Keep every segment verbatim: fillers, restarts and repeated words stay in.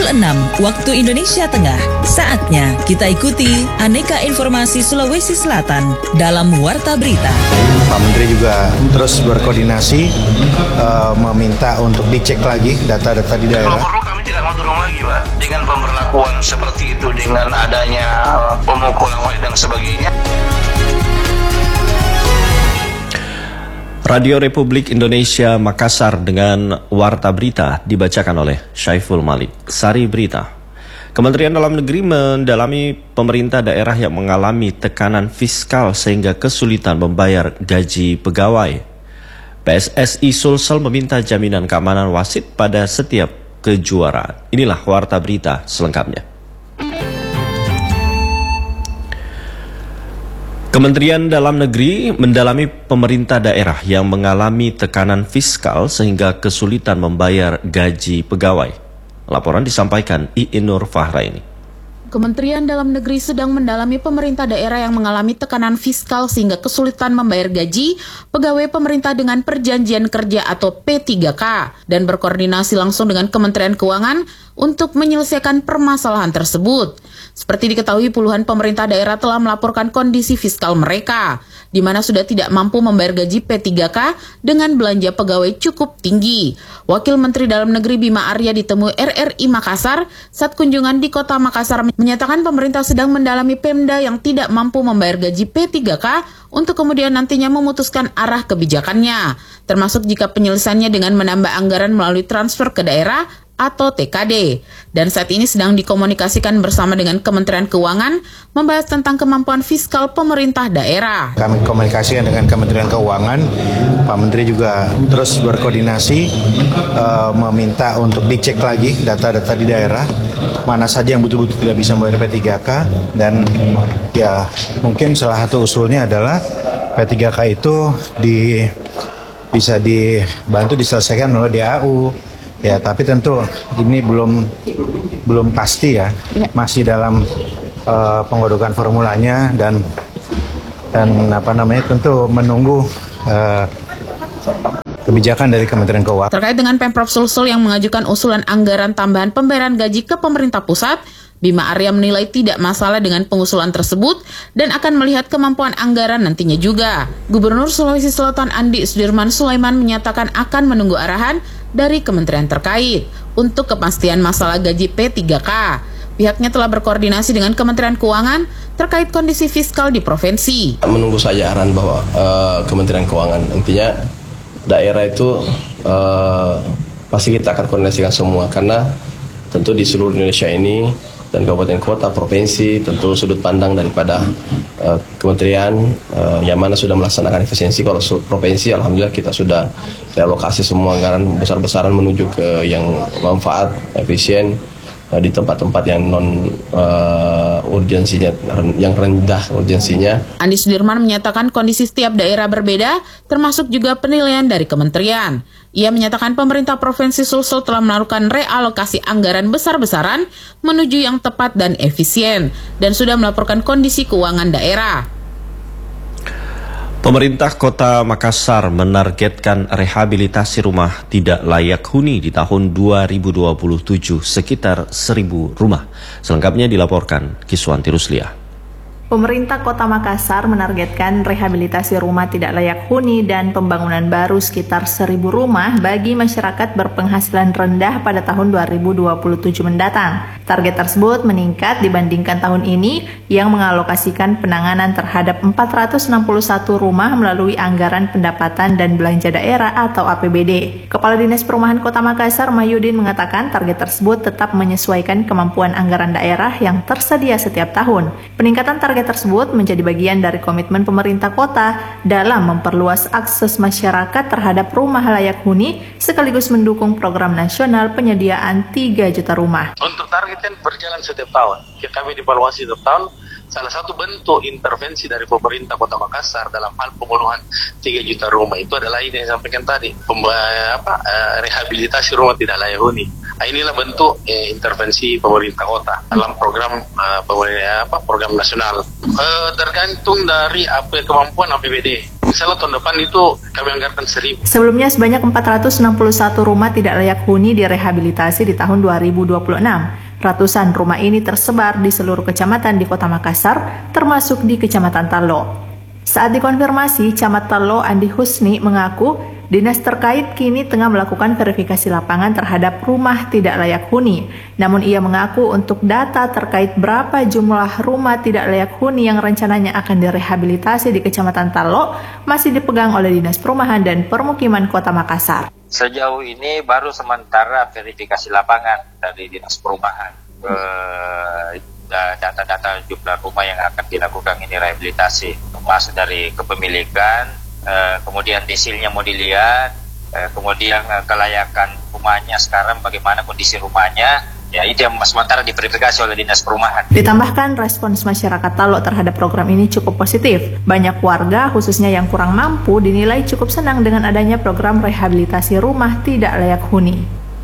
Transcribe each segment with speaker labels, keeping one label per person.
Speaker 1: pukul enam waktu Indonesia Tengah. Saatnya kita ikuti aneka informasi Sulawesi Selatan dalam Warta Berita.
Speaker 2: Pak Menteri juga terus berkoordinasi uh, meminta untuk dicek lagi data-data di daerah.
Speaker 3: Kalau perlu kami tidak mau turun lagi, Pak, dengan pemberlakuan seperti itu, dengan adanya uh, pemukulan dan sebagainya.
Speaker 4: Radio Republik Indonesia Makassar dengan Warta Berita dibacakan oleh Syaiful Malik. Sari Berita. Kementerian Dalam Negeri mendalami pemerintah daerah yang mengalami tekanan fiskal sehingga kesulitan membayar gaji pegawai. P S S I Sulsel meminta jaminan keamanan wasit pada setiap kejuaraan. Inilah Warta Berita selengkapnya. Kementerian Dalam Negeri mendalami pemerintah daerah yang mengalami tekanan fiskal sehingga kesulitan membayar gaji pegawai. Laporan disampaikan Iin Nur Fahraini.
Speaker 5: Kementerian Dalam Negeri sedang mendalami pemerintah daerah yang mengalami tekanan fiskal sehingga kesulitan membayar gaji pegawai pemerintah dengan perjanjian kerja atau P tiga K dan berkoordinasi langsung dengan Kementerian Keuangan untuk menyelesaikan permasalahan tersebut. Seperti diketahui, puluhan pemerintah daerah telah melaporkan kondisi fiskal mereka, di mana sudah tidak mampu membayar gaji P tiga K dengan belanja pegawai cukup tinggi. Wakil Menteri Dalam Negeri Bima Arya ditemui R R I Makassar saat kunjungan di Kota Makassar menyatakan pemerintah sedang mendalami Pemda yang tidak mampu membayar gaji P tiga K untuk kemudian nantinya memutuskan arah kebijakannya, termasuk jika penyelesaiannya dengan menambah anggaran melalui transfer ke daerah atau T K D. Dan saat ini sedang dikomunikasikan bersama dengan Kementerian Keuangan membahas tentang kemampuan fiskal pemerintah daerah.
Speaker 2: Kami komunikasikan dengan Kementerian Keuangan, Pak Menteri juga terus berkoordinasi uh, meminta untuk dicek lagi data-data di daerah, mana saja yang betul-betul tidak bisa membayar P tiga K, dan ya mungkin salah satu usulnya adalah P tiga K itu di, bisa dibantu diselesaikan melalui D A U. Ya, tapi tentu ini belum belum pasti ya, masih dalam uh, penggodokan formulanya dan dan apa namanya tentu menunggu uh, kebijakan dari Kementerian Keuangan.
Speaker 5: Terkait dengan Pemprov Sulsel yang mengajukan usulan anggaran tambahan pembayaran gaji ke pemerintah pusat, Bima Arya menilai tidak masalah dengan pengusulan tersebut dan akan melihat kemampuan anggaran nantinya juga. Gubernur Sulawesi Selatan Andi Sudirman Sulaiman menyatakan akan menunggu arahan dari kementerian terkait untuk kepastian masalah gaji P tiga K. Pihaknya telah berkoordinasi dengan Kementerian Keuangan terkait kondisi fiskal di provinsi.
Speaker 6: Menunggu saja arahan bahwa uh, Kementerian Keuangan, intinya daerah itu uh, pasti kita akan koordinasikan semua, karena tentu di seluruh Indonesia ini dan kabupaten kota, provinsi, tentu sudut pandang daripada uh, kementerian uh, yang mana sudah melaksanakan efisiensi. Kalau provinsi, alhamdulillah kita sudah realokasi semua anggaran besar-besaran menuju ke yang manfaat, efisien, uh, di tempat-tempat yang non uh, urgensinya, yang rendah urgensinya.
Speaker 5: Andi Sudirman menyatakan kondisi setiap daerah berbeda, termasuk juga penilaian dari kementerian. Ia menyatakan pemerintah Provinsi Sulsel telah melakukan realokasi anggaran besar-besaran menuju yang tepat dan efisien, dan sudah melaporkan kondisi keuangan daerah.
Speaker 4: Pemerintah Kota Makassar menargetkan rehabilitasi rumah tidak layak huni di tahun dua ribu dua puluh tujuh sekitar seribu rumah. Selengkapnya dilaporkan Kiswanti Ruslia.
Speaker 7: Pemerintah Kota Makassar menargetkan rehabilitasi rumah tidak layak huni dan pembangunan baru sekitar seribu rumah bagi masyarakat berpenghasilan rendah pada tahun dua ribu dua puluh tujuh mendatang. Target tersebut meningkat dibandingkan tahun ini yang mengalokasikan penanganan terhadap empat ratus enam puluh satu rumah melalui anggaran pendapatan dan belanja daerah atau A P B D. Kepala Dinas Perumahan Kota Makassar Mayudin mengatakan target tersebut tetap menyesuaikan kemampuan anggaran daerah yang tersedia setiap tahun. Peningkatan target Target tersebut menjadi bagian dari komitmen pemerintah kota dalam memperluas akses masyarakat terhadap rumah layak huni sekaligus mendukung program nasional penyediaan tiga juta rumah.
Speaker 3: Untuk targetnya berjalan setiap tahun. Kami dievaluasi setiap tahun. Salah satu bentuk intervensi dari pemerintah Kota Makassar dalam hal pemenuhan tiga juta rumah itu adalah ini yang saya sampaikan tadi, pemba- apa, uh, rehabilitasi rumah tidak layak huni. Nah, inilah bentuk eh, intervensi pemerintah kota dalam program uh, apa, program nasional. Uh, tergantung dari apa kemampuan A P B D. Misalnya tahun depan itu kami anggarkan seribu.
Speaker 7: Sebelumnya sebanyak empat ratus enam puluh satu rumah tidak layak huni direhabilitasi di tahun dua ribu dua puluh enam. Ratusan rumah ini tersebar di seluruh kecamatan di Kota Makassar, termasuk di Kecamatan Talo. Saat dikonfirmasi, Camat Talo Andi Husni mengaku dinas terkait kini tengah melakukan verifikasi lapangan terhadap rumah tidak layak huni. Namun ia mengaku untuk data terkait berapa jumlah rumah tidak layak huni yang rencananya akan direhabilitasi di Kecamatan Talo masih dipegang oleh Dinas Perumahan dan Permukiman Kota Makassar.
Speaker 8: Sejauh ini baru sementara verifikasi lapangan dari Dinas Perumahan. Eh, data-data jumlah rumah yang akan dilakukan ini rehabilitasi. Masuk dari kepemilikan, eh, kemudian desilnya mau dilihat, eh, kemudian eh, kelayakan rumahnya sekarang bagaimana kondisi rumahnya. Ya, itu yang sementara diverifikasi oleh Dinas Perumahan.
Speaker 7: Ditambahkan respons masyarakat Talo terhadap program ini cukup positif. Banyak warga, khususnya yang kurang mampu, dinilai cukup senang dengan adanya program rehabilitasi rumah tidak layak huni.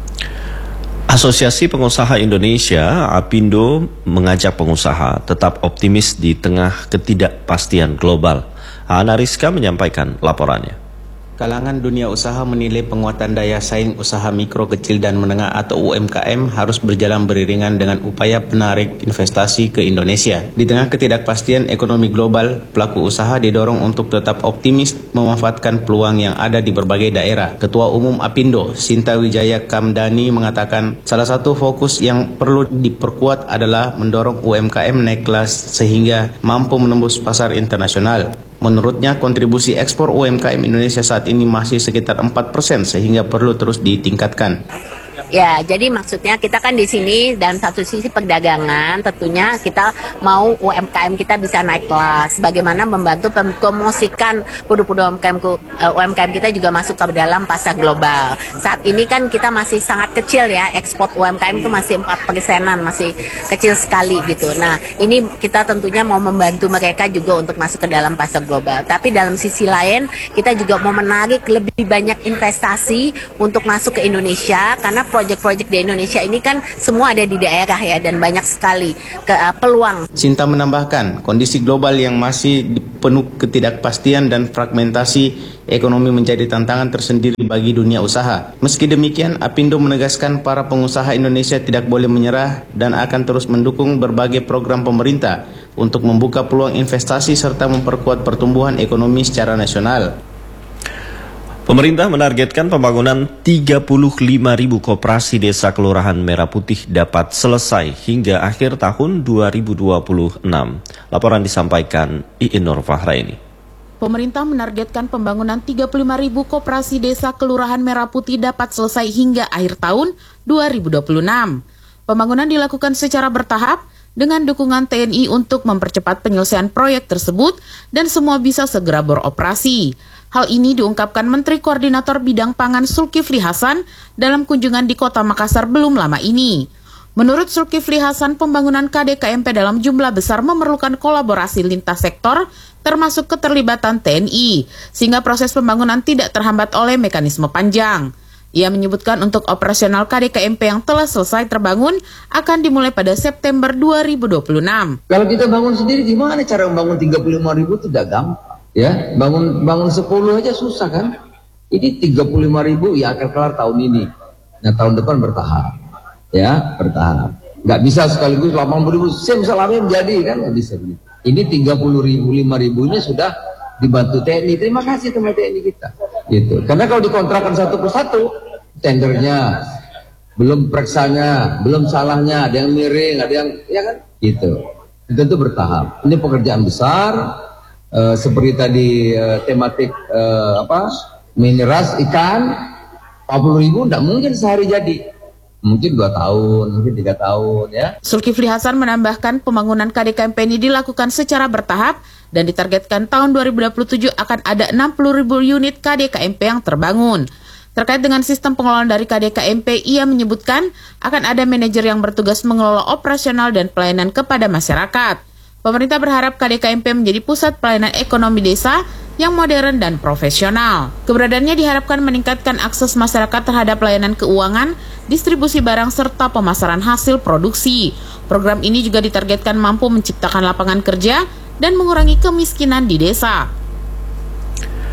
Speaker 4: Asosiasi Pengusaha Indonesia, APindo, mengajak pengusaha tetap optimis di tengah ketidakpastian global. Ana Rizka menyampaikan laporannya.
Speaker 9: Kalangan dunia usaha menilai penguatan daya saing usaha mikro, kecil, dan menengah atau U M K M harus berjalan beriringan dengan upaya penarik investasi ke Indonesia. Di tengah ketidakpastian ekonomi global, pelaku usaha didorong untuk tetap optimis memanfaatkan peluang yang ada di berbagai daerah. Ketua Umum APindo, Sinta Wijaya Kamdani, mengatakan salah satu fokus yang perlu diperkuat adalah mendorong U M K M naik kelas sehingga mampu menembus pasar internasional. Menurutnya, kontribusi ekspor U M K M Indonesia saat ini masih sekitar empat persen sehingga perlu terus ditingkatkan.
Speaker 10: Ya, jadi maksudnya kita kan di sini dan satu sisi perdagangan, tentunya kita mau U M K M kita bisa naik kelas. Bagaimana membantu mempromosikan produk-produk U M K M, U M K M kita juga masuk ke dalam pasar global. Saat ini kan kita masih sangat kecil ya, ekspor U M K M itu masih empat persenan, masih kecil sekali gitu. Nah, ini kita tentunya mau membantu mereka juga untuk masuk ke dalam pasar global. Tapi dalam sisi lain, kita juga mau menarik lebih banyak investasi untuk masuk ke Indonesia, karena proyek-proyek di Indonesia ini kan semua ada di daerah ya, dan banyak sekali ke, uh, peluang.
Speaker 9: Sinta menambahkan, kondisi global yang masih penuh ketidakpastian dan fragmentasi ekonomi menjadi tantangan tersendiri bagi dunia usaha. Meski demikian, APindo menegaskan para pengusaha Indonesia tidak boleh menyerah dan akan terus mendukung berbagai program pemerintah untuk membuka peluang investasi serta memperkuat pertumbuhan ekonomi secara nasional.
Speaker 4: Pemerintah menargetkan pembangunan tiga puluh lima ribu koperasi desa Kelurahan Merah Putih dapat selesai hingga akhir tahun dua ribu dua puluh enam. Laporan disampaikan Iin Nur Fahraini.
Speaker 5: Pemerintah menargetkan pembangunan tiga puluh lima ribu koperasi desa Kelurahan Merah Putih dapat selesai hingga akhir tahun dua ribu dua puluh enam. Pembangunan dilakukan secara bertahap dengan dukungan T N I untuk mempercepat penyelesaian proyek tersebut dan semua bisa segera beroperasi. Hal ini diungkapkan Menteri Koordinator Bidang Pangan Zulkifli Hasan dalam kunjungan di Kota Makassar belum lama ini. Menurut Zulkifli Hasan, pembangunan K D K M P dalam jumlah besar memerlukan kolaborasi lintas sektor, termasuk keterlibatan T N I, sehingga proses pembangunan tidak terhambat oleh mekanisme panjang. Ia menyebutkan untuk operasional K D K M P yang telah selesai terbangun akan dimulai pada September dua ribu dua puluh enam.
Speaker 11: Kalau kita bangun sendiri, gimana cara membangun tiga puluh lima ribu? Tidak gampang. Ya, bangun bangun sepuluh aja susah kan? Ini tiga puluh lima ribu ya akan kelar tahun ini. Nah, tahun depan bertahap. Ya, bertahap. Nggak bisa sekaligus delapan puluh ribu, simsalabim jadi kan? Nggak bisa begitu. Ini tiga puluh ribu, lima ribunya sudah dibantu T N I. Terima kasih teman T N I kita. Gitu. Karena kalau dikontrakkan satu persatu, tendernya, belum periksanya, belum salahnya, ada yang miring, ada yang, ya kan? Gitu. Itu tuh bertahap. Ini pekerjaan besar. Uh, seperti tadi uh, tematik uh, apa mineras ikan empat puluh ribu tidak mungkin sehari jadi, mungkin dua tahun, mungkin tiga tahun ya.
Speaker 5: Zulkifli Hasan menambahkan pembangunan K D K M P ini dilakukan secara bertahap dan ditargetkan tahun dua ribu dua puluh tujuh akan ada enam puluh ribu unit K D K M P yang terbangun. Terkait dengan sistem pengelolaan dari K D K M P, ia menyebutkan akan ada manajer yang bertugas mengelola operasional dan pelayanan kepada masyarakat. Pemerintah berharap K D K M P menjadi pusat pelayanan ekonomi desa yang modern dan profesional. Keberadaannya diharapkan meningkatkan akses masyarakat terhadap layanan keuangan, distribusi barang, serta pemasaran hasil produksi. Program ini juga ditargetkan mampu menciptakan lapangan kerja dan mengurangi kemiskinan di desa.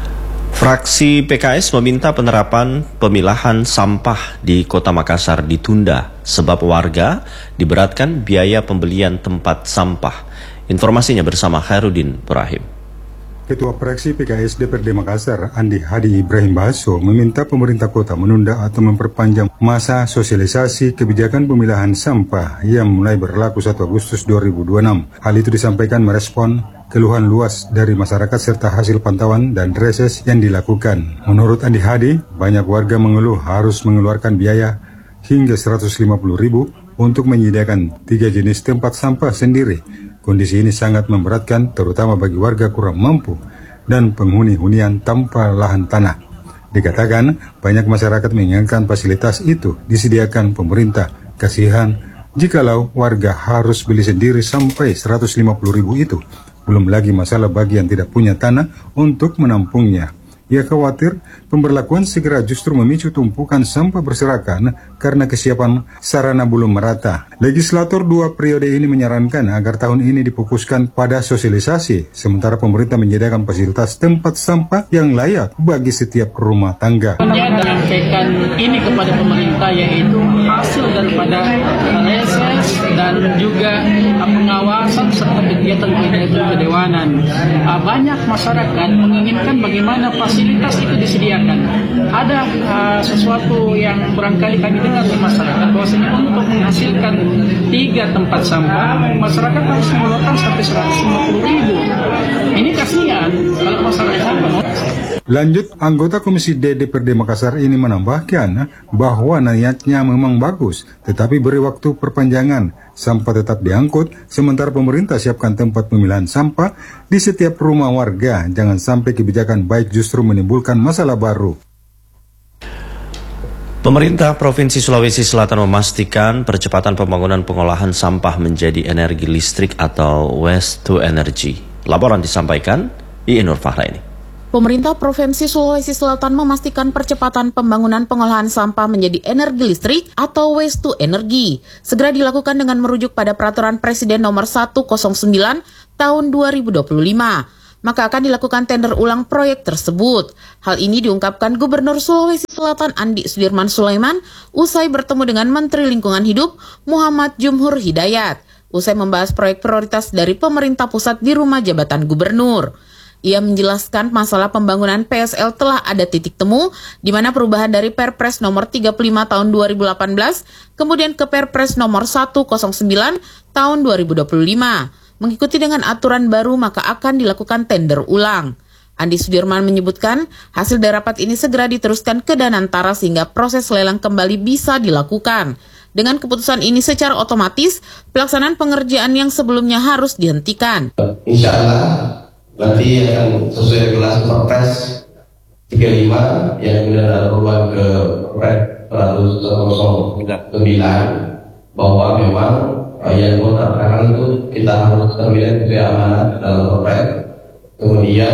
Speaker 4: Fraksi P K S meminta penerapan pemilahan sampah di Kota Makassar ditunda sebab warga diberatkan biaya pembelian tempat sampah. Informasinya bersama Khairuddin Ibrahim.
Speaker 12: Ketua Fraksi P K S D P R D Makassar, Andi Hadi Ibrahim Baso, meminta pemerintah kota menunda atau memperpanjang masa sosialisasi kebijakan pemilahan sampah yang mulai berlaku satu Agustus dua ribu dua puluh enam. Hal itu disampaikan merespon keluhan luas dari masyarakat serta hasil pantauan dan reses yang dilakukan. Menurut Andi Hadi, banyak warga mengeluh harus mengeluarkan biaya hingga seratus lima puluh ribu untuk menyediakan tiga jenis tempat sampah sendiri. Kondisi ini sangat memberatkan terutama bagi warga kurang mampu dan penghuni hunian tanpa lahan tanah. Dikatakan banyak masyarakat menginginkan fasilitas itu disediakan pemerintah. Kasihan jikalau warga harus beli sendiri sampai seratus lima puluh ribu itu. Belum lagi masalah bagi yang tidak punya tanah untuk menampungnya. Ia khawatir pemberlakuan segera justru memicu tumpukan sampah berserakan karena kesiapan sarana belum merata. Legislator dua periode ini menyarankan agar tahun ini difokuskan pada sosialisasi, sementara pemerintah menyediakan fasilitas tempat sampah yang layak bagi setiap rumah tangga.
Speaker 13: Menyampaikan ini kepada pemerintah yaitu hasil daripada reses dan juga pengawasan serta kegiatan-kegiatan kedewanan. Banyak masyarakat menginginkan bagaimana fasilitas itu disediakan. Ada uh, sesuatu yang barangkali kami dengar di masyarakat bahwasanya untuk menghasilkan tiga tempat sampah masyarakat harus mengeluarkan sampai seratus lima puluh ribu. Ini kasihan kalau masyarakat.
Speaker 12: Lanjut, anggota Komisi D D P R D Makassar ini menambahkan bahwa niatnya memang bagus, tetapi beri waktu perpanjangan. Sampah tetap diangkut, sementara pemerintah siapkan tempat pemilahan sampah di setiap rumah warga. Jangan sampai kebijakan baik justru menimbulkan masalah baru.
Speaker 4: Pemerintah Provinsi Sulawesi Selatan memastikan percepatan pembangunan pengolahan sampah menjadi energi listrik atau waste to energy. Laporan disampaikan I Nur Fahraini.
Speaker 5: Pemerintah Provinsi Sulawesi Selatan memastikan percepatan pembangunan pengolahan sampah menjadi energi listrik atau waste to energy segera dilakukan dengan merujuk pada Peraturan Presiden Nomor seratus sembilan Tahun dua ribu dua puluh lima. Maka akan dilakukan tender ulang proyek tersebut. Hal ini diungkapkan Gubernur Sulawesi Selatan Andi Sudirman Sulaiman usai bertemu dengan Menteri Lingkungan Hidup Muhammad Jumhur Hidayat usai membahas proyek prioritas dari pemerintah pusat di rumah jabatan gubernur. Ia menjelaskan masalah pembangunan P S L telah ada titik temu, di mana perubahan dari Perpres nomor tiga puluh lima tahun dua ribu delapan belas, kemudian ke Perpres nomor seratus sembilan tahun dua ribu dua puluh lima. Mengikuti dengan aturan baru, maka akan dilakukan tender ulang. Andi Sudirman menyebutkan, hasil dari rapat ini segera diteruskan ke Danantara sehingga proses lelang kembali bisa dilakukan. Dengan keputusan ini secara otomatis, pelaksanaan pengerjaan yang sebelumnya harus dihentikan.
Speaker 6: Insya Allah nanti akan sesuai regulasi Perpres tiga puluh lima yang kemudian ada perubahan ke Perpres seratus sembilan bahwa memang yang sekarang itu kita harus terlihat sesuai amanat dalam Perpres. Kemudian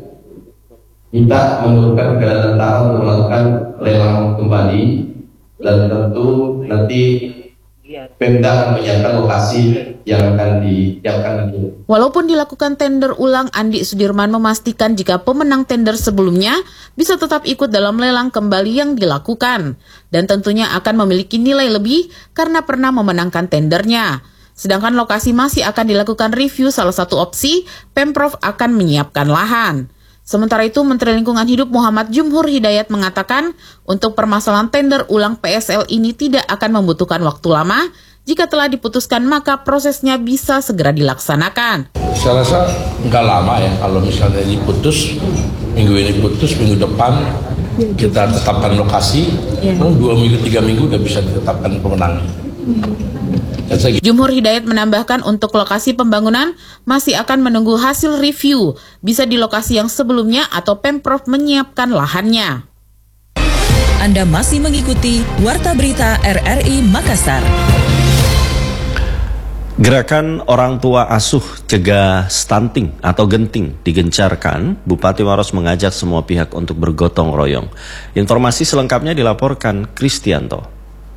Speaker 6: kita menurunkan ke Danantara untuk melakukan lelang kembali dan tentu nanti Pemda akan menyiapkan lokasi yang akan disiapkan nanti.
Speaker 5: Walaupun dilakukan tender ulang, Andi Sudirman memastikan jika pemenang tender sebelumnya bisa tetap ikut dalam lelang kembali yang dilakukan. Dan tentunya akan memiliki nilai lebih karena pernah memenangkan tendernya. Sedangkan lokasi masih akan dilakukan review, salah satu opsi Pemprov akan menyiapkan lahan. Sementara itu, Menteri Lingkungan Hidup Muhammad Jumhur Hidayat mengatakan untuk permasalahan tender ulang P S L ini tidak akan membutuhkan waktu lama. Jika telah diputuskan, maka prosesnya bisa segera dilaksanakan.
Speaker 14: Saya rasa nggak lama ya, kalau misalnya ini putus, minggu ini putus, minggu depan kita tetapkan lokasi, ya. dua minggu, tiga minggu udah bisa ditetapkan pemenang.
Speaker 5: Jumhur Hidayat menambahkan untuk lokasi pembangunan masih akan menunggu hasil review, bisa di lokasi yang sebelumnya atau Pemprov menyiapkan lahannya.
Speaker 1: Anda masih mengikuti Warta Berita R R I Makassar.
Speaker 4: Gerakan orang tua asuh cegah stunting atau genting digencarkan. Bupati Maros mengajak semua pihak untuk bergotong royong. Informasi selengkapnya dilaporkan Kristianto.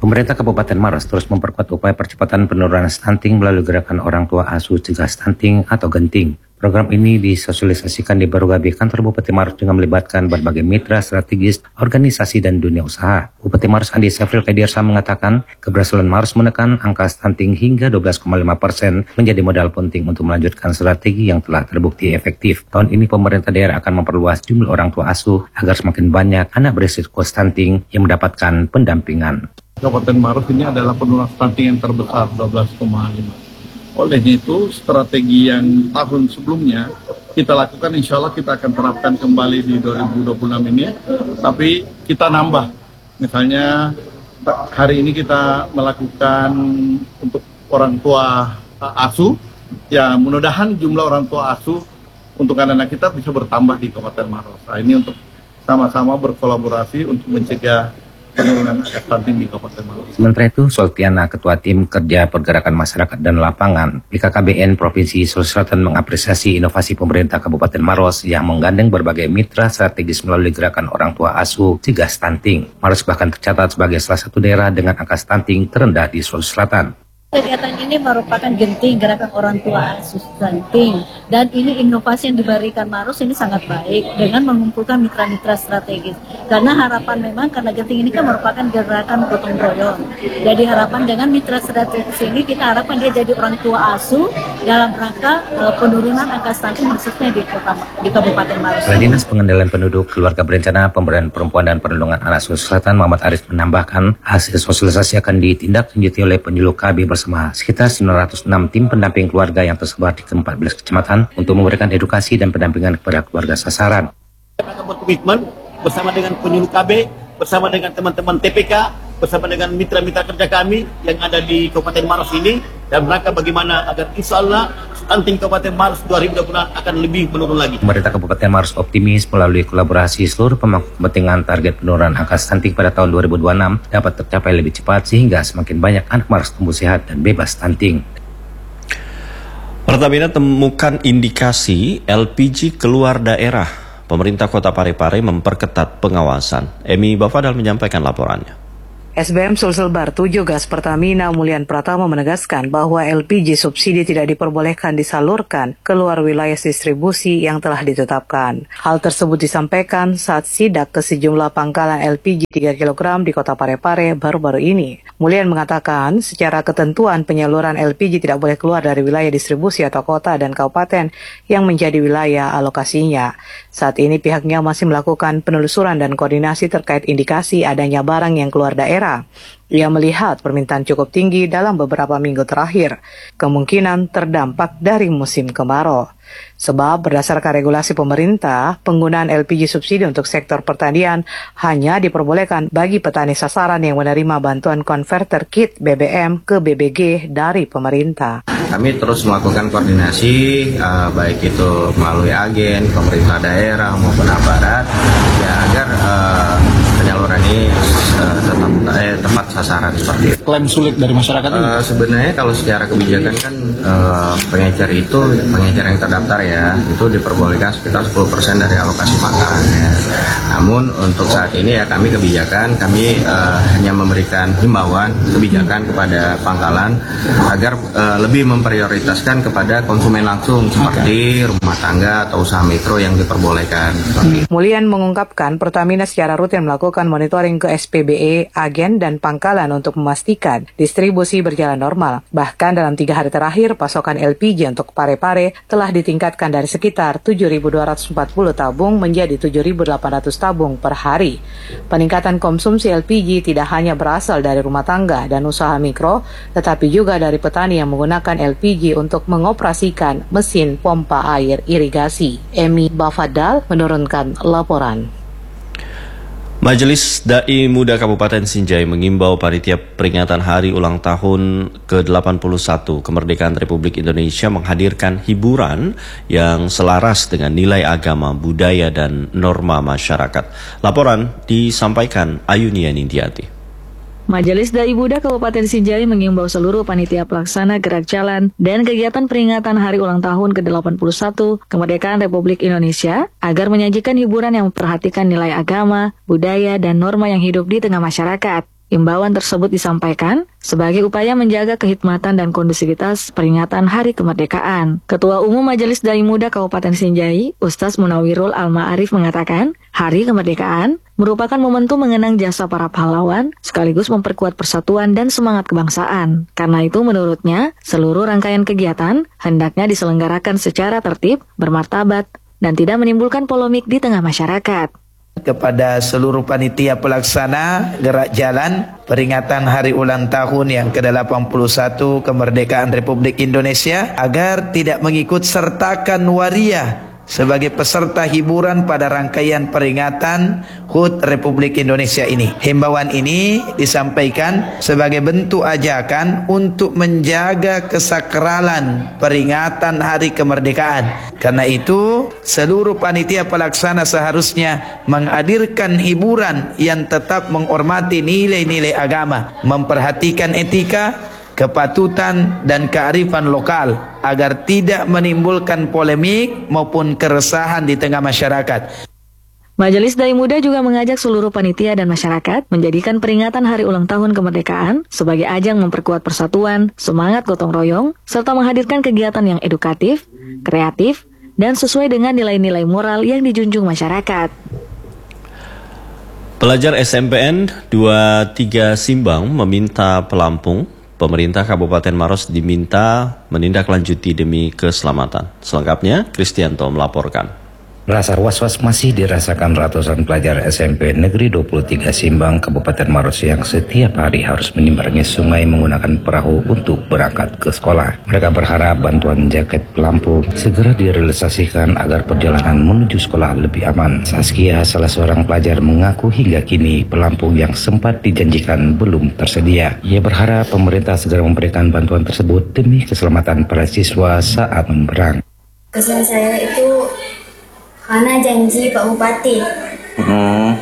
Speaker 15: Pemerintah Kabupaten Maros terus memperkuat upaya percepatan penurunan stunting melalui gerakan orang tua asuh cegah stunting atau genting. Program ini disosialisasikan di Barugabi, kantor Bupati Maros dengan melibatkan berbagai mitra strategis, organisasi, dan dunia usaha. Bupati Maros Andi Safril Kaidirsa mengatakan keberhasilan Maros menekan angka stunting hingga dua belas koma lima persen menjadi modal penting untuk melanjutkan strategi yang telah terbukti efektif. Tahun ini pemerintah daerah akan memperluas jumlah orang tua asuh agar semakin banyak anak berisiko stunting yang mendapatkan pendampingan.
Speaker 16: Kabupaten Maros ini adalah penurunan stunting yang terbesar, dua belas koma lima. Oleh itu, strategi yang tahun sebelumnya kita lakukan, insya Allah kita akan terapkan kembali di dua ribu dua puluh enam ini, tapi kita nambah. Misalnya, hari ini kita melakukan untuk orang tua asuh, ya mudah-mudahan jumlah orang tua asuh untuk anak-anak kita bisa bertambah di Kabupaten Maros. Nah, ini untuk sama-sama berkolaborasi untuk mencegah penurunan angka stunting di Kabupaten Maros.
Speaker 15: Sementara itu, Soltiana, Ketua Tim Kerja Pergerakan Masyarakat dan Lapangan B K K B N Provinsi Sulawesi Selatan, mengapresiasi inovasi pemerintah Kabupaten Maros yang menggandeng berbagai mitra strategis melalui gerakan orang tua asuh cegah stunting. Maros bahkan tercatat sebagai salah satu daerah dengan angka stunting terendah di Sulawesi Selatan.
Speaker 17: Kegiatan ini merupakan genting gerakan orang tua asuh stunting, dan ini inovasi yang diberikan Maros ini sangat baik dengan mengumpulkan mitra-mitra strategis. Karena harapan memang karena genting ini kan merupakan gerakan gotong royong. Jadi harapan dengan mitra strategis ini kita harapkan dia jadi orang tua asuh dalam rangka uh, penurunan angka stunting khususnya di kota di Kabupaten Maros.
Speaker 15: Kepala Dinas Pengendalian Penduduk, Keluarga Berencana, Pemberdayaan Perempuan dan Perlindungan Anak Sulawesi Selatan Muhammad Aris menambahkan hasil sosialisasi akan ditindaklanjuti oleh penyuluh K B bersama sekitar sembilan ratus enam tim pendamping keluarga yang tersebar di ke empat belas kecamatan untuk memberikan edukasi dan pendampingan kepada keluarga sasaran.
Speaker 18: Kita akan berkomitmen bersama dengan penyuluh K B, bersama dengan teman-teman T P K, bersama dengan mitra-mitra kerja kami yang ada di Kabupaten Maros ini, dan rangka bagaimana agar insya Allah stunting Kabupaten Maros dua ribu dua puluh akan lebih menurun lagi.
Speaker 15: Pemerintah Kabupaten Maros optimis melalui kolaborasi seluruh pemangku kepentingan target penurunan angka stunting pada tahun dua ribu dua puluh enam dapat tercapai lebih cepat sehingga semakin banyak anak Maros tumbuh sehat dan bebas stunting.
Speaker 4: Pertamina temukan indikasi L P G keluar daerah. Pemerintah Kota Parepare memperketat pengawasan. Emi Bafadal menyampaikan laporannya.
Speaker 19: S B M Sulsel Bar tujuh Gas Pertamina Mulian Pratama menegaskan bahwa L P G subsidi tidak diperbolehkan disalurkan keluar wilayah distribusi yang telah ditetapkan. Hal tersebut disampaikan saat sidak ke sejumlah pangkalan L P G tiga kilogram di Kota Parepare baru-baru ini. Mulian mengatakan secara ketentuan penyaluran L P G tidak boleh keluar dari wilayah distribusi atau kota dan kabupaten yang menjadi wilayah alokasinya. Saat ini pihaknya masih melakukan penelusuran dan koordinasi terkait indikasi adanya barang yang keluar daerah. Ia melihat permintaan cukup tinggi dalam beberapa minggu terakhir, kemungkinan terdampak dari musim kemarau. Sebab berdasarkan regulasi pemerintah, penggunaan L P G subsidi untuk sektor pertanian hanya diperbolehkan bagi petani sasaran yang menerima bantuan konverter kit B B M ke B B G dari pemerintah.
Speaker 20: Kami terus melakukan koordinasi, uh, baik itu melalui agen, pemerintah daerah maupun aparat, ya agar uh, penyaluran ini uh, tetap eh, tepat sasaran seperti itu.
Speaker 16: Klaim sulit dari masyarakat ini?
Speaker 20: Uh, sebenarnya kalau secara kebijakan kan uh, pengecer itu, pengecer yang terdaftar ya, itu diperbolehkan sekitar sepuluh persen dari alokasi makan ya. Namun untuk saat ini ya kami kebijakan, kami uh, hanya memberikan himbauan kebijakan kepada pangkalan agar uh, lebih memprioritaskan kepada konsumen langsung seperti rumah tangga atau usaha mikro yang diperbolehkan.
Speaker 19: Mulian mengungkapkan Pertamina secara rutin melakukan monitoring ke S P B E, agen, dan pangkalan untuk memastikan distribusi berjalan normal. Bahkan dalam tiga hari terakhir, pasokan L P G untuk Parepare telah ditingkatkan dari sekitar tujuh ribu dua ratus empat puluh tabung menjadi tujuh ribu delapan ratus tabung per hari. Peningkatan konsumsi L P G tidak hanya berasal dari rumah tangga dan usaha mikro, tetapi juga dari petani yang menggunakan L P G untuk mengoperasikan mesin pompa air irigasi. Emi Bafadal menurunkan laporan.
Speaker 4: Majelis Dai Muda Kabupaten Sinjai mengimbau panitia peringatan Hari Ulang Tahun ke delapan puluh satu Kemerdekaan Republik Indonesia menghadirkan hiburan yang selaras dengan nilai agama, budaya, dan norma masyarakat. Laporan disampaikan Ayunia Nindiati.
Speaker 21: Majelis Dai Muda Kabupaten Sinjai mengimbau seluruh panitia pelaksana gerak jalan dan kegiatan peringatan Hari Ulang Tahun ke delapan puluh satu Kemerdekaan Republik Indonesia agar menyajikan hiburan yang memperhatikan nilai agama, budaya, dan norma yang hidup di tengah masyarakat. Imbauan tersebut disampaikan sebagai upaya menjaga kehikmatan dan kondusivitas peringatan Hari Kemerdekaan. Ketua Umum Majelis Dai Muda Kabupaten Sinjai, Ustaz Munawirul Al-Ma'arif mengatakan, Hari Kemerdekaan merupakan momentum mengenang jasa para pahlawan, sekaligus memperkuat persatuan dan semangat kebangsaan. Karena itu menurutnya, seluruh rangkaian kegiatan hendaknya diselenggarakan secara tertib, bermartabat, dan tidak menimbulkan polemik di tengah masyarakat.
Speaker 2: Kepada seluruh panitia pelaksana gerak jalan peringatan hari ulang tahun yang ke delapan puluh satu kemerdekaan Republik Indonesia agar tidak mengikut sertakan waria sebagai peserta hiburan pada rangkaian peringatan H U T Republik Indonesia ini. Himbauan ini disampaikan sebagai bentuk ajakan untuk menjaga kesakralan peringatan Hari Kemerdekaan. Karena itu, seluruh panitia pelaksana seharusnya menghadirkan hiburan yang tetap menghormati nilai-nilai agama, memperhatikan etika, kepatutan dan kearifan lokal agar tidak menimbulkan polemik maupun keresahan di tengah masyarakat.
Speaker 21: Majelis Dai Muda juga mengajak seluruh panitia dan masyarakat menjadikan peringatan Hari Ulang Tahun Kemerdekaan sebagai ajang memperkuat persatuan, semangat gotong royong, serta menghadirkan kegiatan yang edukatif, kreatif, dan sesuai dengan nilai-nilai moral yang dijunjung masyarakat.
Speaker 4: Pelajar S M P N dua puluh tiga Simbang meminta pelampung pemerintah Kabupaten Maros diminta menindaklanjuti demi keselamatan. Selengkapnya, Kristianto melaporkan.
Speaker 15: Rasa was-was masih dirasakan ratusan pelajar S M P Negeri dua puluh tiga Simbang, Kabupaten Maros yang setiap hari harus menyeberangi sungai menggunakan perahu untuk berangkat ke sekolah. Mereka berharap bantuan jaket pelampung segera direalisasikan agar perjalanan menuju sekolah lebih aman. Saskia, salah seorang pelajar, mengaku hingga kini pelampung yang sempat dijanjikan belum tersedia. Ia berharap pemerintah segera memberikan bantuan tersebut demi keselamatan para siswa saat menyeberang.
Speaker 22: Kesan saya itu karena janji Pak Bupati, hmm.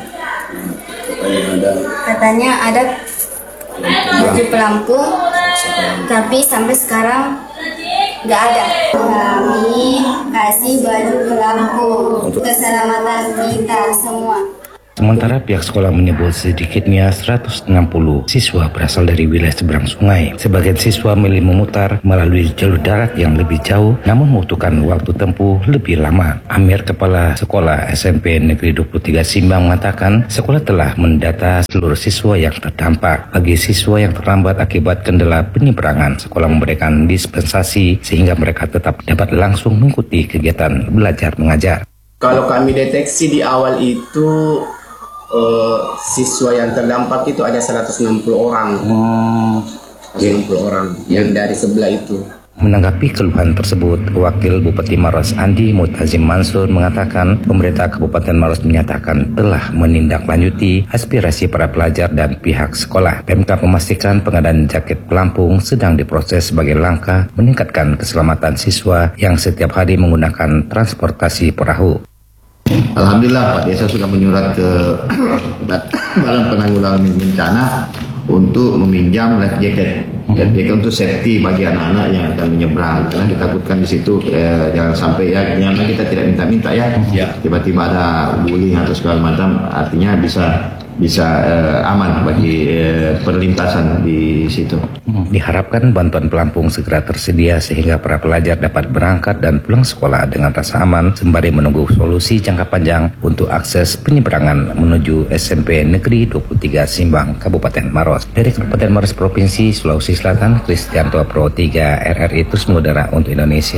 Speaker 22: katanya ada baju pelampung, tapi sampai sekarang nggak ada. Kami kasih baju pelampung untuk keselamatan kita semua.
Speaker 15: Sementara pihak sekolah menyebut sedikitnya seratus enam puluh siswa berasal dari wilayah seberang sungai. Sebagian siswa milih memutar melalui jalur darat yang lebih jauh, namun membutuhkan waktu tempuh lebih lama. Amir, Kepala Sekolah S M P Negeri dua puluh tiga Simbang, mengatakan sekolah telah mendata seluruh siswa yang terdampak. Bagi siswa yang terlambat akibat kendala penyeberangan, sekolah memberikan dispensasi sehingga mereka tetap dapat langsung mengikuti kegiatan belajar mengajar.
Speaker 23: Kalau kami deteksi di awal itu Uh, siswa yang terdampak itu ada seratus enam puluh orang. Hmm. seratus enam puluh orang yang dari sebelah itu.
Speaker 15: Menanggapi keluhan tersebut, Wakil Bupati Maros Andi Mutazim Mansur mengatakan pemerintah Kabupaten Maros menyatakan telah menindaklanjuti aspirasi para pelajar dan pihak sekolah. Pemkab memastikan pengadaan jaket pelampung sedang diproses sebagai langkah meningkatkan keselamatan siswa yang setiap hari menggunakan transportasi perahu.
Speaker 24: Alhamdulillah Pak Desa sudah menyurat ke Badan Penanggulangan Bencana untuk meminjam life jacket, life jacket untuk safety bagi anak-anak yang akan menyeberang, karena ditakutkan di situ eh, jangan sampai ya, jangan kita tidak minta-minta ya, tiba-tiba ada bullying atau segala macam, artinya bisa bisa eh, aman bagi eh, perlintasan di situ.
Speaker 15: Diharapkan bantuan pelampung segera tersedia sehingga para pelajar dapat berangkat dan pulang sekolah dengan rasa aman sembari menunggu solusi jangka panjang untuk akses penyeberangan menuju S M P Negeri dua puluh tiga Simbang, Kabupaten Maros. Dari Kabupaten Maros Provinsi Sulawesi Selatan, Kristianto Pro tiga R R I terus mengudara untuk Indonesia.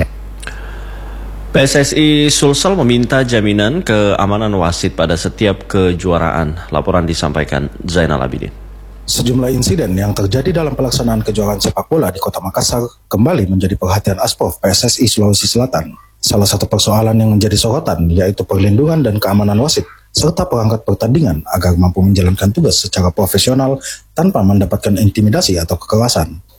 Speaker 4: P S S I Sulsel meminta jaminan keamanan wasit pada setiap kejuaraan. Laporan disampaikan Zainal Abidin.
Speaker 25: Sejumlah insiden yang terjadi dalam pelaksanaan kejuaraan sepak bola di Kota Makassar kembali menjadi perhatian Aspov P S S I Sulawesi Selatan. Salah satu persoalan yang menjadi sorotan yaitu perlindungan dan keamanan wasit serta perangkat pertandingan agar mampu menjalankan tugas secara profesional tanpa mendapatkan intimidasi atau kekerasan.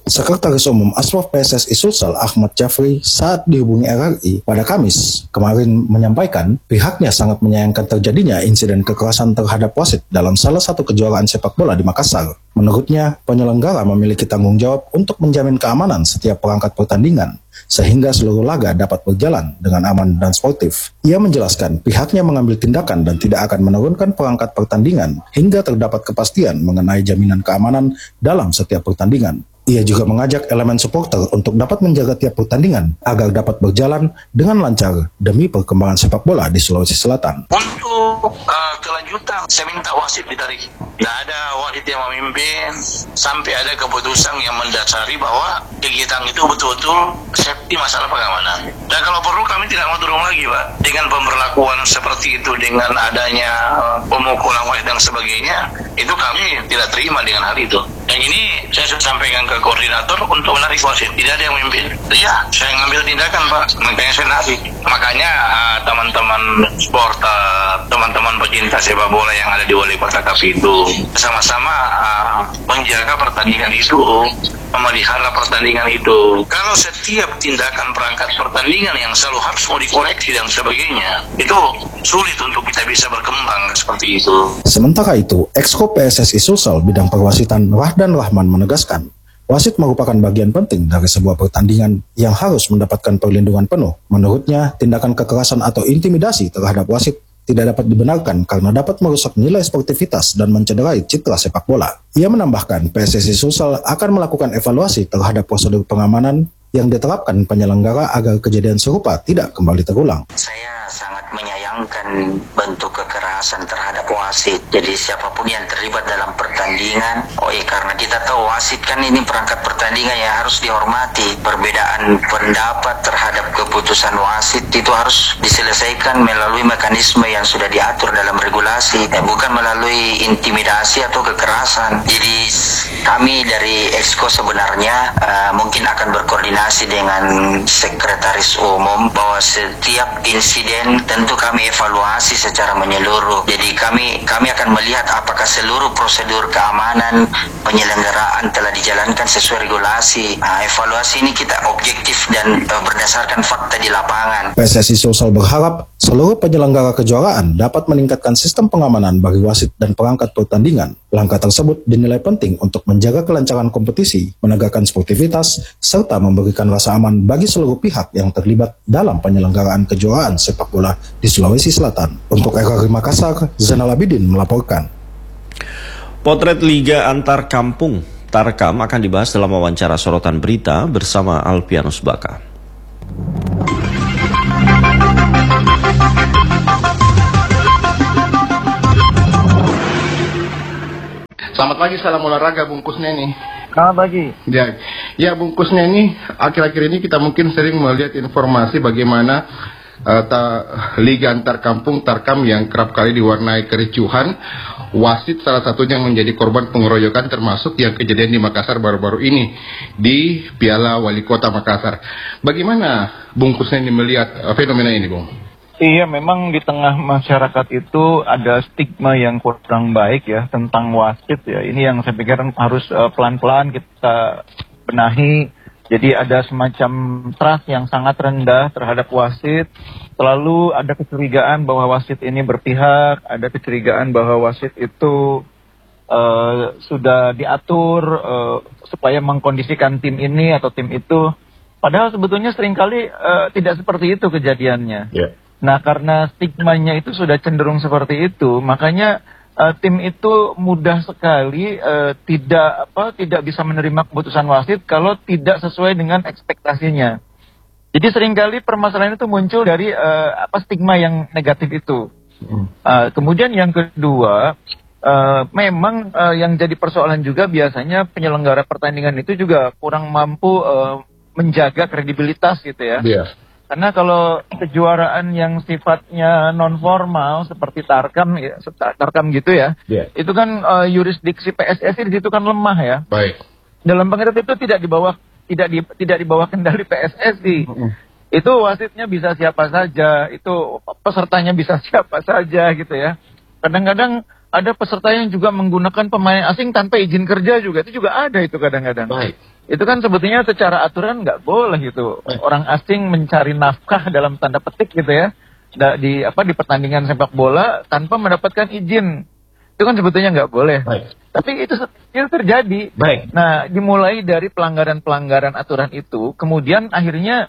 Speaker 25: Sekretaris Umum Asprof P S S I Sulsel Ahmad Jafri saat dihubungi R R I pada Kamis kemarin menyampaikan pihaknya sangat menyayangkan terjadinya insiden kekerasan terhadap wasit dalam salah satu kejuaraan sepak bola di Makassar. Menurutnya, penyelenggara memiliki tanggung jawab untuk menjamin keamanan setiap perangkat pertandingan, sehingga seluruh laga dapat berjalan dengan aman dan sportif. Ia menjelaskan pihaknya mengambil tindakan dan tidak akan menurunkan perangkat pertandingan hingga terdapat kepastian mengenai jaminan keamanan dalam setiap pertandingan. Ia juga mengajak elemen supporter untuk dapat menjaga tiap pertandingan agar dapat berjalan dengan lancar demi perkembangan sepak bola di Sulawesi Selatan.
Speaker 3: Untuk uh, kelanjutan, saya minta wasit ditarik. Tidak ada wasit yang memimpin sampai ada keputusan yang mendasari bahwa kegiatan itu betul-betul safety masalah pengamanan. Dan kalau perlu kami tidak mau turun lagi, Pak. Dengan pemberlakuan seperti itu, dengan adanya uh, pemukulan wasit dan sebagainya, itu kami tidak terima dengan hal itu. Dan ini saya sudah sampaikan ke koordinator untuk menarik wasit. Tidak ada yang memimpin. Iya, saya ngambil tindakan, Pak. Makanya saya narik. Makanya uh, teman-teman supporter, teman-teman pecinta sepak bola yang ada di Wali Kota K P itu sama-sama uh, menjaga pertandingan itu, memelihara pertandingan itu. Kalau setiap tindakan perangkat pertandingan yang selalu harus mau dikoreksi dan sebagainya, itu sulit untuk kita bisa berkembang seperti itu.
Speaker 25: Sementara itu, Exco P S S I Sulsel bidang perwasitan Rahdan Rahman menegaskan, wasit merupakan bagian penting dari sebuah pertandingan yang harus mendapatkan perlindungan penuh. Menurutnya, tindakan kekerasan atau intimidasi terhadap wasit tidak dapat dibenarkan karena dapat merusak nilai sportivitas dan mencederai citra sepak bola. Ia menambahkan P S S I Sulsel akan melakukan evaluasi terhadap prosedur pengamanan yang diterapkan penyelenggara agar kejadian serupa tidak kembali terulang.
Speaker 3: Saya sangat menyayangkan bentuk kekerasan terhadap wasit. Jadi siapapun yang terlibat dalam pertandingan, oh iya, karena kita tahu wasit kan ini perangkat pertandingan yang harus dihormati. Perbedaan pendapat terhadap keputusan wasit itu harus diselesaikan melalui mekanisme yang sudah diatur dalam regulasi, ya, bukan melalui intimidasi atau kekerasan. Jadi kami dari Exco sebenarnya uh, mungkin akan berkoordinasi dengan Sekretaris Umum bahwa setiap insiden tentu kami evaluasi secara menyeluruh. Jadi kami kami akan melihat apakah seluruh prosedur keamanan penyelenggaraan telah dijalankan sesuai regulasi. Nah, evaluasi ini kita objektif dan uh, berdasarkan fakta di lapangan.
Speaker 25: P S S I Sulsel berharap seluruh penyelenggara kejuaraan dapat meningkatkan sistem pengamanan bagi wasit dan perangkat pertandingan. Langkah tersebut dinilai penting untuk menjaga kelancaran kompetisi, menegakkan sportivitas, serta memberikan rasa aman bagi seluruh pihak yang terlibat dalam penyelenggaraan kejuaraan sepak bola di Sulawesi Selatan. Untuk R R I Makassar, Zainal Abidin melaporkan.
Speaker 4: Potret Liga Antar Kampung Tarkam akan dibahas dalam wawancara sorotan berita bersama Alpianus Baka.
Speaker 7: Selamat pagi, salam olahraga Bungkus Neni.
Speaker 8: Selamat pagi.
Speaker 7: Ya, ya Bungkus Neni, akhir-akhir ini kita mungkin sering melihat informasi bagaimana uh, ta, Liga Antar Kampung Tarkam yang kerap kali diwarnai kericuhan. Wasit salah satunya yang menjadi korban pengeroyokan, termasuk yang kejadian di Makassar baru-baru ini di Piala Wali Kota Makassar. Bagaimana Bungkus Neni melihat uh, fenomena ini, Bung?
Speaker 8: Iya, memang di tengah masyarakat itu ada stigma yang kurang baik ya tentang wasit ya. Ini yang saya pikir harus uh, pelan-pelan kita benahi. Jadi ada semacam trust yang sangat rendah terhadap wasit. Selalu ada kecurigaan bahwa wasit ini berpihak, ada kecurigaan bahwa wasit itu uh, sudah diatur uh, supaya mengkondisikan tim ini atau tim itu. Padahal sebetulnya seringkali uh, tidak seperti itu kejadiannya. Yeah. Nah, karena stigmanya itu sudah cenderung seperti itu, makanya uh, tim itu mudah sekali uh, tidak apa tidak bisa menerima keputusan wasit kalau tidak sesuai dengan ekspektasinya. Jadi seringkali permasalahan itu muncul dari uh, apa stigma yang negatif itu. Uh, kemudian yang kedua, uh, memang uh, yang jadi persoalan juga biasanya penyelenggara pertandingan itu juga kurang mampu uh, menjaga kredibilitas gitu ya. Yeah. Karena kalau kejuaraan yang sifatnya non formal seperti Tarkam ya, Tarkam gitu ya, yeah. itu kan uh, yurisdiksi P S S I di situ kan lemah ya. Baik. Dalam pengertian itu tidak di bawah tidak di tidak di bawah kendali P S S I. Mm-hmm. Itu wasitnya bisa siapa saja, itu pesertanya bisa siapa saja gitu ya. Kadang-kadang ada peserta yang juga menggunakan pemain asing tanpa izin kerja juga. Itu juga ada itu kadang-kadang.
Speaker 7: Baik.
Speaker 8: Itu kan sebetulnya secara aturan nggak boleh gitu.
Speaker 7: Baik.
Speaker 8: Orang asing mencari nafkah dalam tanda petik gitu ya. Di apa di pertandingan sepak bola tanpa mendapatkan izin. Itu kan sebetulnya nggak boleh.
Speaker 7: Baik.
Speaker 8: Tapi itu, itu terjadi.
Speaker 7: Baik.
Speaker 8: Nah, dimulai dari pelanggaran-pelanggaran aturan itu, kemudian akhirnya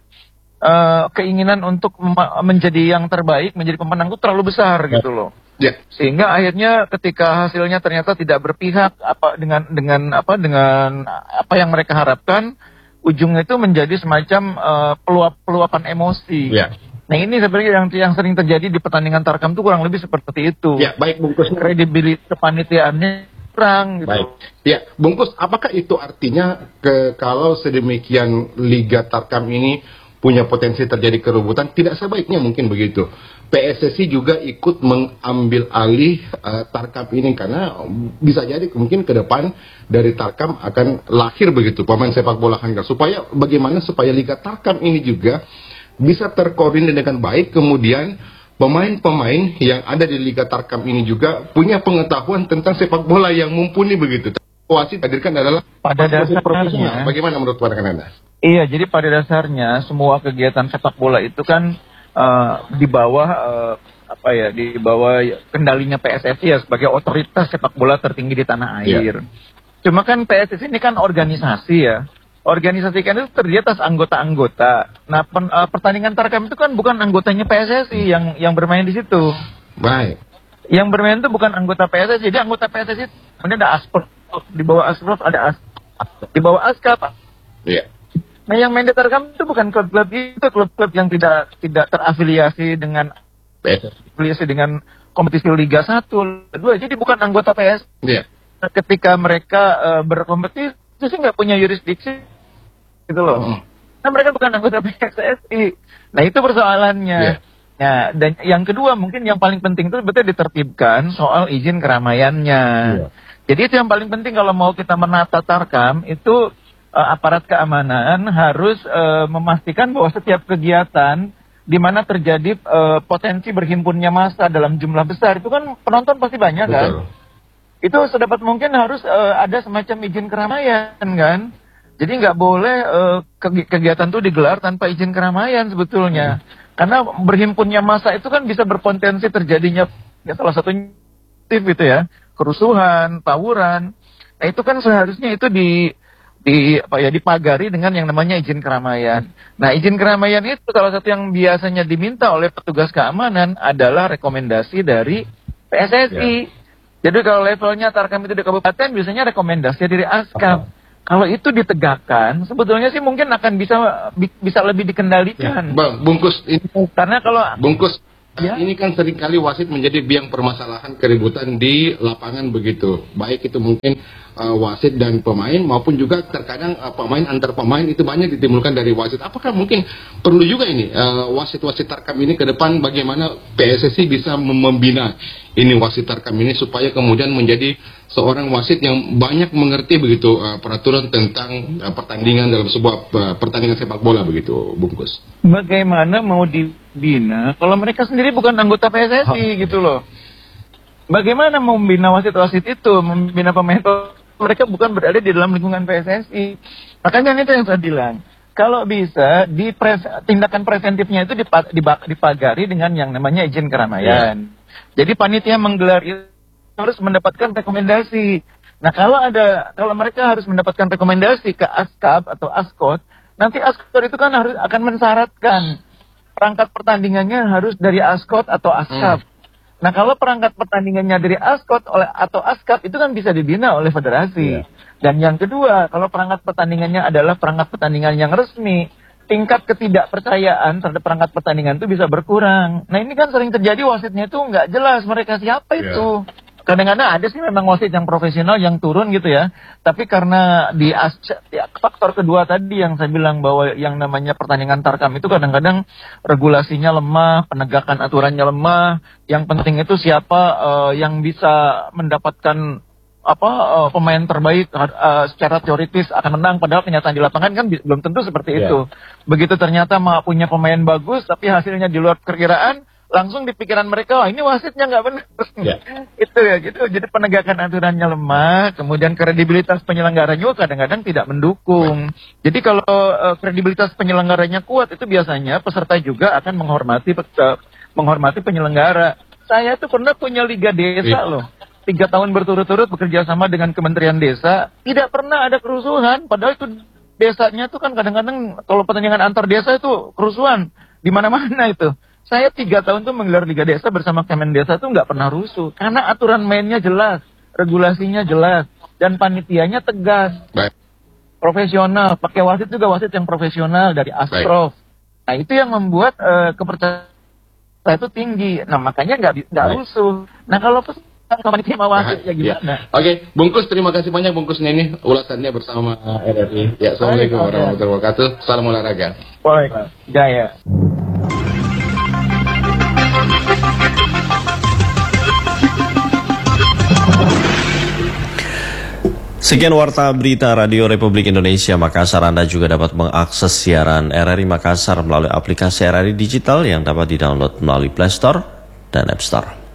Speaker 8: uh, keinginan untuk menjadi yang terbaik, menjadi pemenang itu terlalu besar gitu loh.
Speaker 7: Ya.
Speaker 8: Sehingga akhirnya ketika hasilnya ternyata tidak berpihak apa dengan dengan apa dengan apa yang mereka harapkan, ujungnya itu menjadi semacam uh, peluap peluapan emosi.
Speaker 7: Ya.
Speaker 8: Nah ini sebenarnya yang yang sering terjadi di pertandingan tarkam itu kurang lebih seperti itu.
Speaker 7: Ya, baik Bungkus.
Speaker 8: Kredibilitas kepanitiaannya kurang gitu.
Speaker 7: Baik. Ya, Bungkus, apakah itu artinya ke kalau sedemikian Liga Tarkam ini punya potensi terjadi kerubutan, tidak sebaiknya mungkin begitu. P S S I juga ikut mengambil alih uh, Tarkam ini karena bisa jadi mungkin ke depan dari Tarkam akan lahir begitu pemain sepak bola handball. Supaya bagaimana supaya Liga Tarkam ini juga bisa terkoordinir dengan baik, kemudian pemain-pemain yang ada di Liga Tarkam ini juga punya pengetahuan tentang sepak bola yang mumpuni begitu. Wasit hadirkan adalah
Speaker 8: pada dasarnya.
Speaker 7: Bagaimana menurut pandangan Anda?
Speaker 8: Iya, jadi pada dasarnya semua kegiatan sepak bola itu kan uh, di bawah uh, apa ya, di bawah kendalinya P S S I ya sebagai otoritas sepak bola tertinggi di tanah air. Ya. Cuma kan P S S I ini kan organisasi ya. Organisasi kan itu terdiri atas anggota-anggota. Nah, pen, uh, pertandingan tarkam itu kan bukan anggotanya P S S I yang yang bermain di situ.
Speaker 7: Baik.
Speaker 8: Yang bermain itu bukan anggota P S S I. Jadi anggota P S S I kemudian ada Asprov, di bawah Asprov ada As, di bawah Askap.
Speaker 7: Iya.
Speaker 8: Nah, yang main di tarkam itu bukan klub-klub itu, klub-klub yang tidak tidak terafiliasi dengan P S S I, afiliasi dengan kompetisi Liga satu, dua. Jadi bukan anggota P S S I.
Speaker 7: Iya.
Speaker 8: Ketika mereka uh, berkompetisi itu sih nggak punya yurisdiksi. Gitu loh. Hmm. Nah, mereka bukan anggota P S S I. Nah, itu persoalannya. Yeah. Nah, dan yang kedua mungkin yang paling penting itu betul ditertibkan soal izin keramaiannya. Yeah. Jadi itu yang paling penting kalau mau kita menata tarkam itu uh, aparat keamanan harus uh, memastikan bahwa setiap kegiatan di mana terjadi uh, potensi berhimpunnya massa dalam jumlah besar itu kan penonton pasti banyak. Betul. Kan? Itu sedapat mungkin harus uh, ada semacam izin keramaian kan. Jadi nggak boleh uh, kegiatan itu digelar tanpa izin keramaian sebetulnya. Hmm. Karena berhimpunnya massa itu kan bisa berpotensi terjadinya ya salah satunya gitu ya, kerusuhan, tawuran. Nah itu kan seharusnya itu di di apa ya dipagari dengan yang namanya izin keramaian. Nah izin keramaian itu salah satu yang biasanya diminta oleh petugas keamanan adalah rekomendasi dari P S S I. Ya. Jadi kalau levelnya tarkam itu di kabupaten biasanya rekomendasi dari Askap. Oh. Kalau itu ditegakkan, sebetulnya sih mungkin akan bisa bisa lebih dikendalikan.
Speaker 7: Ya, Bang, Bungkus ini
Speaker 8: karena kalau
Speaker 7: Bungkus ya? Ini kan seringkali wasit menjadi biang permasalahan keributan di lapangan begitu. Baik itu mungkin uh, wasit dan pemain maupun juga terkadang uh, pemain antar pemain itu banyak ditimbulkan dari wasit. Apakah mungkin perlu juga ini uh, wasit-wasit tarkam ini ke depan bagaimana P S S I bisa membina ini wasit tarkam ini supaya kemudian menjadi seorang wasit yang banyak mengerti begitu uh, peraturan tentang uh, pertandingan dalam sebuah uh, pertandingan sepak bola begitu, Bungkus.
Speaker 8: Bagaimana mau dibina kalau mereka sendiri bukan anggota P S S I gitu loh. Bagaimana mau membina wasit-wasit itu, membina pemain mereka bukan berada di dalam lingkungan P S S I. Makanya itu yang saya bilang. Kalau bisa di pres, tindakan preventifnya itu dipag, dipagari dengan yang namanya izin keramaian. Ya. Jadi panitia menggelar itu harus mendapatkan rekomendasi. Nah kalau ada, kalau mereka harus mendapatkan rekomendasi ke Askap atau Askot, nanti Askot itu kan harus akan mensyaratkan perangkat pertandingannya harus dari Askot atau Askap. Hmm. Nah kalau perangkat pertandingannya dari Askot oleh atau Askap itu kan bisa dibina oleh federasi. Yeah. Dan yang kedua, kalau perangkat pertandingannya adalah perangkat pertandingan yang resmi, tingkat ketidakpercayaan terhadap perangkat pertandingan itu bisa berkurang. Nah ini kan sering terjadi wasitnya itu nggak jelas mereka siapa itu. Yeah. Kadang-kadang ada sih memang wasit yang profesional yang turun gitu ya. Tapi karena di ya, faktor kedua tadi yang saya bilang bahwa yang namanya pertandingan tarkam itu kadang-kadang regulasinya lemah, penegakan aturannya lemah. Yang penting itu siapa uh, yang bisa mendapatkan apa uh, pemain terbaik uh, secara teoritis akan menang. Padahal kenyataan di lapangan kan belum tentu seperti yeah. itu. Begitu ternyata punya pemain bagus tapi hasilnya di luar perkiraan, langsung di pikiran mereka, wah ini wasitnya nggak benar. Ya. Itu ya gitu. Jadi penegakan aturannya lemah, kemudian kredibilitas penyelenggaranya juga kadang-kadang tidak mendukung. Jadi kalau uh, kredibilitas penyelenggaranya kuat, itu biasanya peserta juga akan menghormati uh, menghormati penyelenggara. Saya tuh pernah punya Liga Desa ya. loh. Tiga tahun berturut-turut bekerja sama dengan Kementerian Desa, tidak pernah ada kerusuhan. Padahal itu desanya tuh kan kadang-kadang kalau pertandingan antar desa itu kerusuhan di mana-mana itu. Saya tiga tahun tuh menggelar Liga Desa bersama Kemen Desa tuh nggak pernah rusuh karena aturan mainnya jelas, regulasinya jelas, dan panitianya tegas, Baik. profesional. Pakai wasit juga wasit yang profesional dari Asprof. Nah itu yang membuat uh, kepercayaan itu tinggi. Nah makanya nggak nggak rusuh. Nah kalau panitia sama wasit ya gimana?
Speaker 9: Ya. Oke, Bungkus terima kasih banyak Bungkusnya ini ulasannya bersama R R I. Ya, Assalamualaikum warahmatullahi wabarakatuh. Salam olahraga.
Speaker 8: Waalaikumsalam. Jaya.
Speaker 4: Sekian Warta Berita Radio Republik Indonesia Makassar. Anda juga dapat mengakses siaran R R I Makassar melalui aplikasi R R I Digital yang dapat didownload melalui Play Store dan App Store.